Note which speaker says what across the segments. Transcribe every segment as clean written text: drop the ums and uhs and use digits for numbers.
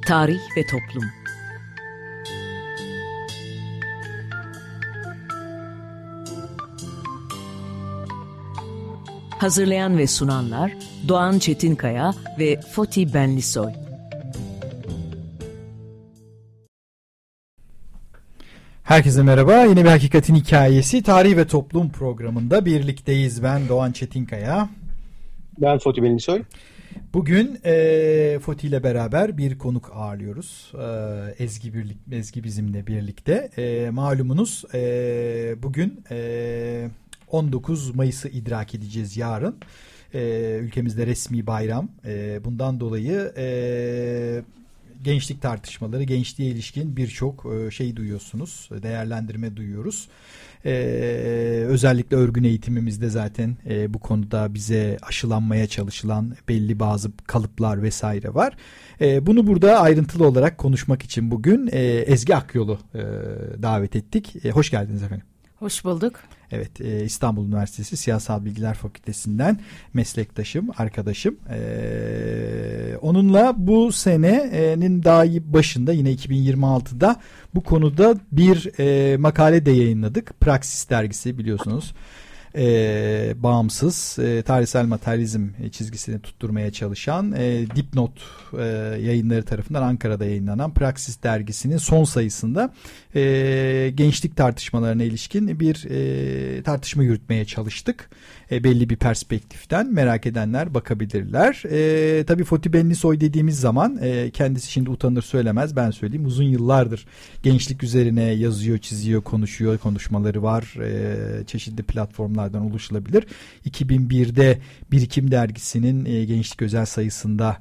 Speaker 1: Tarih ve Toplum. Hazırlayan ve sunanlar Doğan Çetinkaya ve Foti Benlisoy.
Speaker 2: Herkese merhaba. Yeni bir Hakikatin Hikayesi Tarih ve Toplum programında birlikteyiz. Ben Doğan Çetinkaya.
Speaker 3: Ben Foti Benlisoy.
Speaker 2: Bugün Foti ile beraber bir konuk ağırlıyoruz. Ezgi bizimle birlikte. Malumunuz bugün 19 Mayıs'ı idrak edeceğiz yarın. Ülkemizde resmi bayram. Bundan dolayı gençlik tartışmaları, gençliğe ilişkin birçok şey duyuyorsunuz, değerlendirme duyuyoruz. Özellikle örgün eğitimimizde zaten bu konuda bize aşılanmaya çalışılan belli bazı kalıplar vesaire var. Bunu burada ayrıntılı olarak konuşmak için bugün Ezgi Akyol'u davet ettik. Hoş geldiniz efendim.
Speaker 4: Hoş bulduk.
Speaker 2: Evet, İstanbul Üniversitesi Siyasal Bilgiler Fakültesinden meslektaşım, arkadaşım. Onunla bu senenin daha başında yine 2026'da bu konuda bir makale de yayınladık. Praksis dergisi biliyorsunuz. Bağımsız tarihsel materyalizm çizgisini tutturmaya çalışan Dipnot yayınları tarafından Ankara'da yayınlanan Praksis dergisinin son sayısında gençlik tartışmalarına ilişkin bir tartışma yürütmeye çalıştık. Belli bir perspektiften merak edenler bakabilirler. Tabii Foti Benlisoy dediğimiz zaman kendisi şimdi utanır söylemez, ben söyleyeyim. Uzun yıllardır gençlik üzerine yazıyor, çiziyor, konuşuyor. Konuşmaları var. Çeşitli platformlardan ulaşılabilir. 2001'de Birikim dergisinin gençlik özel sayısında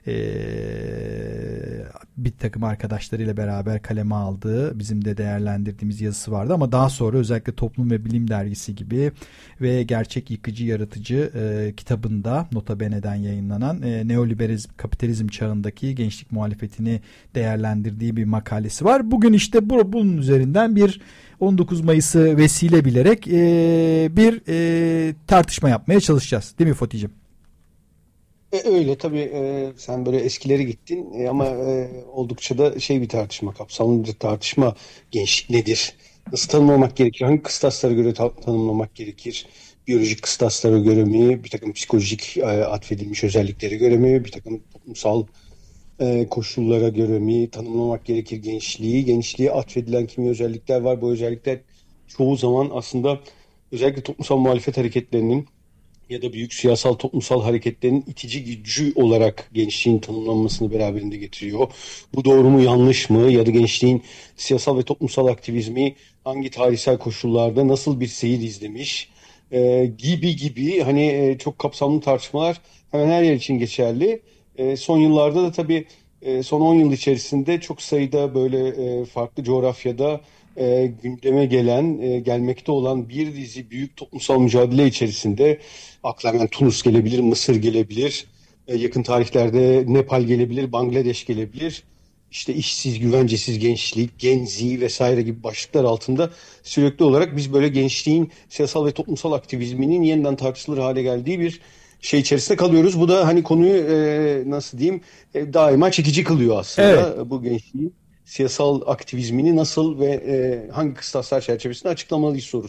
Speaker 2: bir takım arkadaşlarıyla beraber kaleme aldığı, bizim de değerlendirdiğimiz yazısı vardı ama daha sonra özellikle Toplum ve Bilim dergisi gibi ve Gerçek Yıkıcı Yaratıcı kitabında Nota Bene'den yayınlanan neoliberalizm kapitalizm çağındaki gençlik muhalefetini değerlendirdiği bir makalesi var. Bugün işte bunun üzerinden bir 19 Mayıs'ı vesile bilerek bir tartışma yapmaya çalışacağız. Değil mi Foti'cim?
Speaker 3: Öyle tabii, sen böyle eskileri gittin ama oldukça da bir tartışma, kapsamlı bir tartışma. Gençlik nedir? Nasıl tanımlamak gerekir? Hangi kıstaslara göre tanımlamak gerekir? Biyolojik kıstaslara göre mi? Bir takım psikolojik atfedilmiş özelliklere göre mi? Bir takım toplumsal koşullara göre mi tanımlamak gerekir gençliği? Gençliğe atfedilen kimi özellikler var? Bu özellikler çoğu zaman aslında özellikle toplumsal muhalefet hareketlerinin ya da büyük siyasal toplumsal hareketlerin itici gücü olarak gençliğin tanımlanmasını beraberinde getiriyor. Bu doğru mu, yanlış mı, ya da gençliğin siyasal ve toplumsal aktivizmi hangi tarihsel koşullarda nasıl bir seyir izlemiş gibi hani çok kapsamlı tartışmalar hemen her yer için geçerli. Son yıllarda da tabii son 10 yıl içerisinde çok sayıda böyle farklı coğrafyada gündeme gelmekte olan bir dizi büyük toplumsal mücadele içerisinde akla hemen Tunus gelebilir, Mısır gelebilir, yakın tarihlerde Nepal gelebilir, Bangladeş gelebilir. İşte işsiz, güvencesiz gençlik, Gen Z vesaire gibi başlıklar altında sürekli olarak biz böyle gençliğin siyasal ve toplumsal aktivizminin yeniden tartışılır hale geldiği bir içerisinde kalıyoruz. Bu da hani konuyu nasıl diyeyim daima çekici kılıyor aslında. Evet. Bu gençliğin siyasal aktivizmini nasıl ve hangi kıstaslar çerçevesinde açıklamalıyız sorusu.